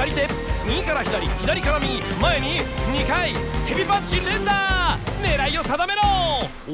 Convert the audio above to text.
左手、右から左、左から右、前に2回、ヘビパンチ連打。狙いを定めろ。